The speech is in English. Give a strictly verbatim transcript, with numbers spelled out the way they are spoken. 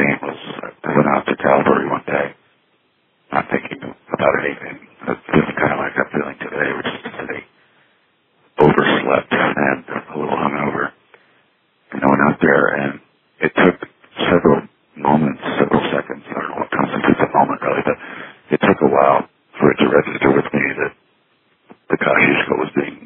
game was I went out to Calvary one day, not thinking about anything. I was feeling kind of like I'm feeling today, which is today. Overslept and a little hungover. And I went out there, and it took several moments, several seconds. I don't know what constitutes a moment, really, but it took a while for it to register with me that the Kashishka was being